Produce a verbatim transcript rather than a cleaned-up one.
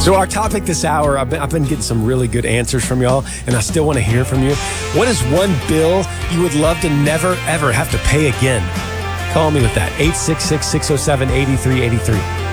So our topic this hour, I've been, I've been getting some really good answers from y'all, and I still want to hear from you. What is one bill you would love to never, ever have to pay again? Call me with that. eight six six, six oh seven, eight three eight three.